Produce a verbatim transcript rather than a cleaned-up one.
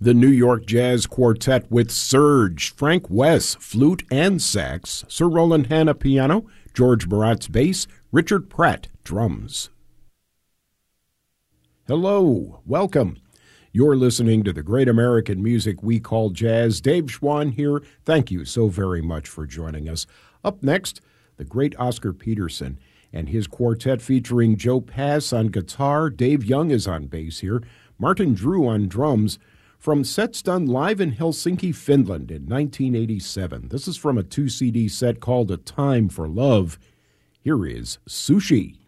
The New York Jazz Quartet with Serge, Frank Wess, flute and sax, Sir Roland Hanna piano, George Baratz bass, Richard Pratt drums. Hello, welcome. You're listening to the great American music we call jazz. Dave Schwann here. Thank you so very much for joining us. Up next, the great Oscar Peterson and his quartet featuring Joe Pass on guitar. Dave Young is on bass here. Martin Drew on drums. From sets done live in Helsinki, Finland in nineteen eighty-seven. This is from a two C D set called A Time for Love. Here is Sushi.